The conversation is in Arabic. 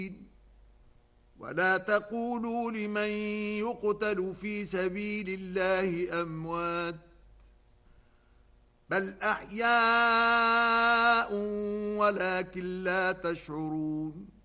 ولا تقولوا لمن يقتل في سبيل الله أموات بل أحياء ولكن لا تشعرون